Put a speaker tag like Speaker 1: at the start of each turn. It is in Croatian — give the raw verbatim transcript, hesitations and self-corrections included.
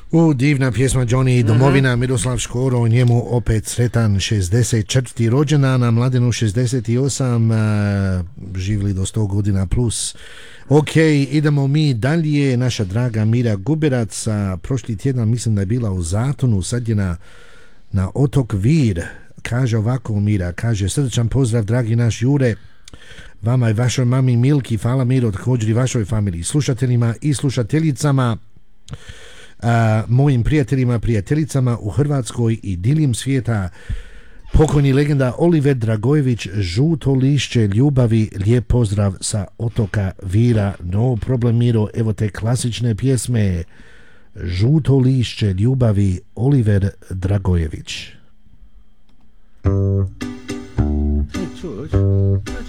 Speaker 1: U, divna pjesma Johnny, domovina, uh-huh. Miroslav Škoro, njemu opet sretan šezdeset četvrti rođendan, a Mladenu šezdeset osam, uh, živjeli do sto godina plus. Ok, idemo mi dalje. Naša draga Mira Guberac, prošli tjedan mislim da je bila u Zatonu, sad je na, na otok Vir. Kaže ovako Mira, kaže srdačan pozdrav dragi naš Jure, vama i vašoj mami Milki, hvala Miro, također i vašoj familiji, slušateljima i slušateljicama, a, mojim prijateljima, prijateljicama u Hrvatskoj i diljem svijeta. Pokojni legenda Oliver Dragojević, Žuto lišće ljubavi, lijep pozdrav sa otoka Vira. No problem Miro, evo te klasične pjesme. Žuto lišće ljubavi, Oliver Dragojević. Hey, George.